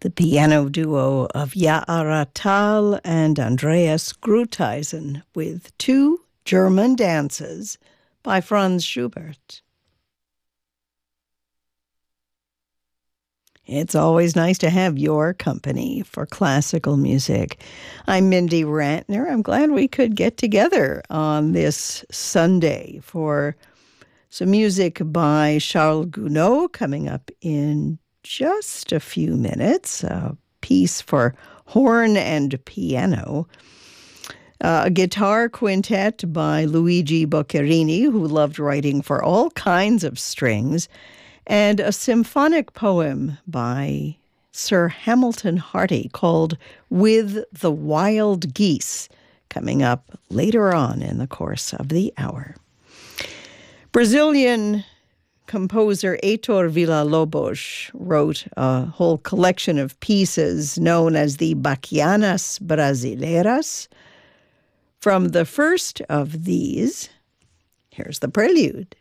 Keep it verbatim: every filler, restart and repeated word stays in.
the piano duo of Ya'ara Tal and Andreas Grutheisen with Two German Dances by Franz Schubert. It's always nice to have your company for classical music. I'm Mindy Rantner. I'm glad we could get together on this Sunday for some music by Charles Gounod coming up in just a few minutes, a piece for horn and piano. Uh, a guitar quintet by Luigi Boccherini, who loved writing for all kinds of strings, and a symphonic poem by Sir Hamilton Harty called With the Wild Geese, coming up later on in the course of the hour. Brazilian composer Heitor Villa-Lobos wrote a whole collection of pieces known as the Baquianas Brasileiras. From the first of these, here's the prelude.